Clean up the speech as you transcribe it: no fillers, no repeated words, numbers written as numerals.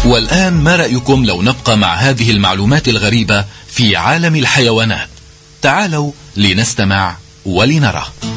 والآن ما رأيكم لو نبقى مع هذه المعلومات الغريبة في عالم الحيوانات؟ تعالوا لنستمع ولنرى.